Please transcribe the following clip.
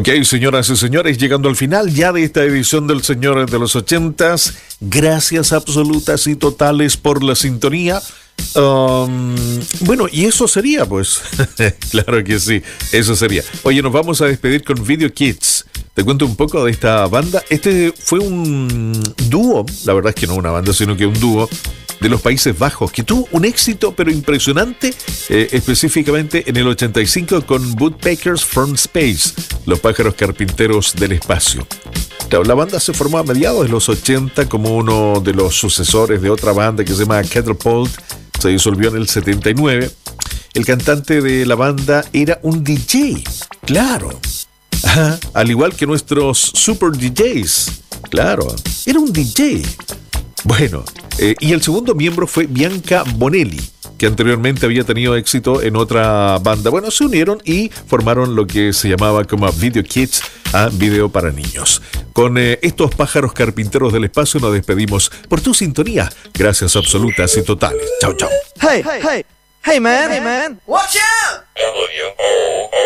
Ok, señoras y señores, llegando al final ya de esta edición del Señor de los 80s. Gracias absolutas y totales por la sintonía. Bueno, y eso sería, pues. Claro que sí, eso sería. Oye, nos vamos a despedir con Video Kids. Te cuento un poco de esta banda. Este fue un dúo, la verdad es que no una banda, sino que un dúo de los Países Bajos, que tuvo un éxito pero impresionante, específicamente en el 85 con Woodpeckers from Space, los pájaros carpinteros del espacio. La banda se formó a mediados de los 80 como uno de los sucesores de otra banda que se llama Catapult. Se disolvió en el 79. El cantante de la banda era un DJ, claro. Ajá, al igual que nuestros super DJs, claro, era un DJ. Bueno, y el segundo miembro fue Bianca Bonelli, que anteriormente había tenido éxito en otra banda. Bueno, se unieron y formaron lo que se llamaba como Video Kids, video para niños. Con estos pájaros carpinteros del espacio nos despedimos por tu sintonía. Gracias absolutas y totales. Chao, chao. Hey, man. Watch out! WOO.